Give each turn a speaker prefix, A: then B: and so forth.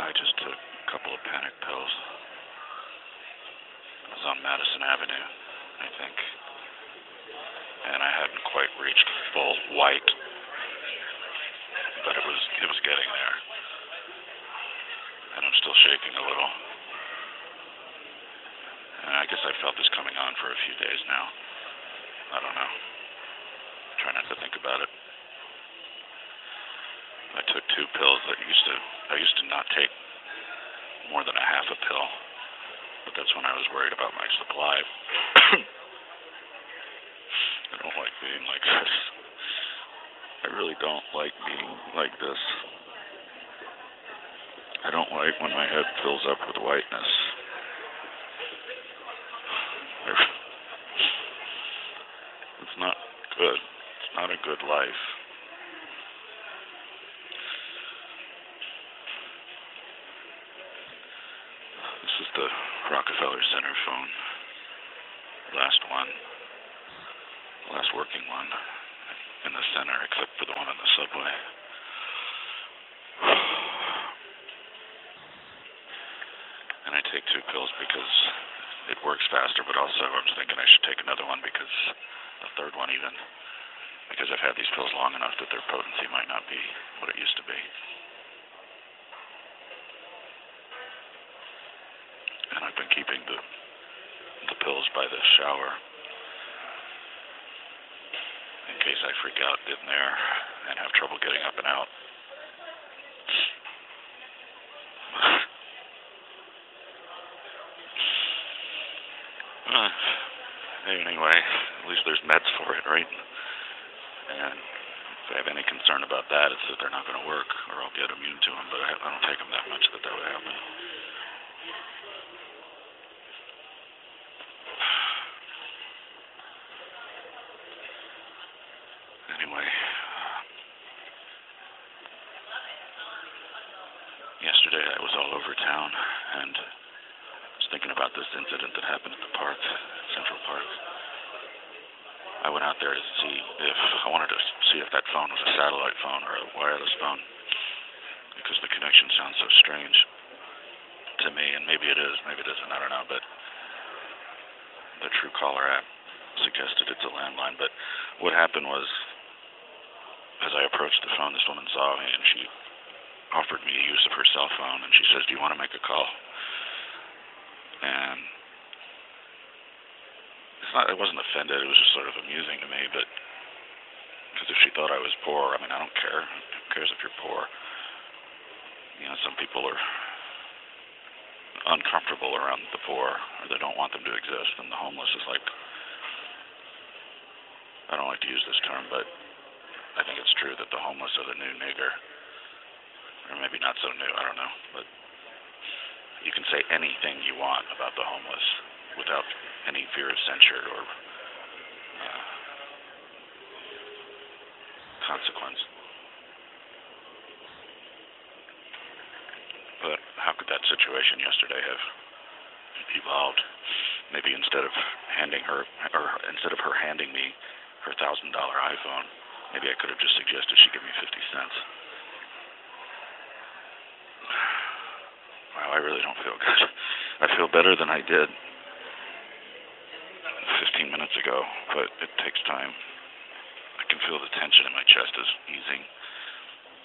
A: I just took a couple of panic pills. I was on Madison Avenue, I think, and I hadn't quite reached full white, but it was getting there, and I'm still shaking a little. And I guess I felt this coming on for a few days now. I don't know. Try not to think about it. I took 2 pills that I used to not take more than a half a pill, but that's when I was worried about my supply. I don't like being like this. I really don't like being like this. I don't like when my head fills up with whiteness. It's not good. It's not a good life. This is the Rockefeller Center phone. Last one. Last working one in the center, except for the one on the subway. And I take 2 pills because it works faster, but also I was thinking I should take another one because a third one even, because I've had these pills long enough that their potency might not be what it used to be. And I've been keeping the pills by the shower in case I freak out in there and have trouble getting up and out. Anyway, at least there's meds for it, right? And if I have any concern about that, it's that they're not going to work or I'll get immune to them, but I don't take them that much that would happen. Anyway, yesterday I was all over town and I was thinking about this incident that happened at the park, Central Park. I went out there to see I wanted to see if that phone was a satellite phone or a wireless phone, because the connection sounds so strange to me, and maybe it is, maybe it isn't, I don't know, but the Truecaller app suggested it's a landline. But what happened was, as I approached the phone, this woman saw me and she offered me use of her cell phone, and she says, "Do you want to make a call?" And it wasn't offended, it was just sort of amusing to me, but because if she thought I was poor, I mean, I don't care. Who cares if you're poor? You know, some people are uncomfortable around the poor, or they don't want them to exist, and the homeless is like, I don't like to use this term, but I think it's true that the homeless are the new nigger. Or maybe not so new, I don't know, but you can say anything you want about the homeless without any fear of censure or consequence. But how could that situation yesterday have evolved? Maybe instead of her handing me her $1,000 iPhone, maybe I could have just suggested she give me 50 cents. Wow, I really don't feel good. I feel better than I did 15 minutes ago, but it takes time. I can feel the tension in my chest is easing.